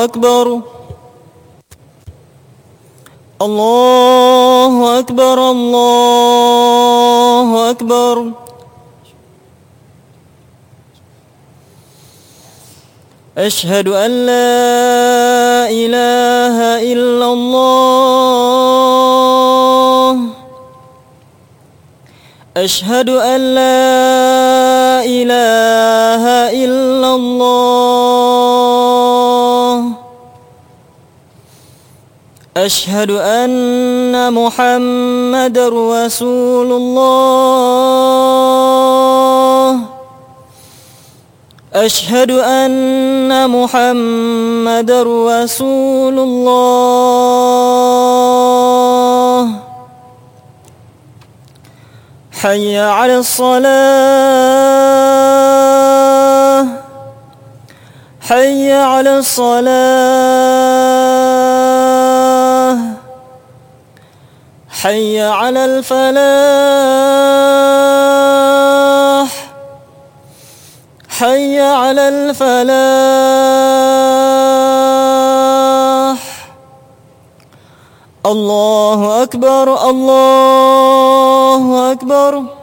أكبر الله أكبر الله أكبر. أشهد أن لا إله إلا الله. أشهد أن لا إله إلا الله. أشهد أن محمدًا رسول الله. أشهد أن محمدًا رسول الله. حي على الصلاة. حي على الصلاة. حي على الفلاح. حي على الفلاح. الله أكبر الله أكبر.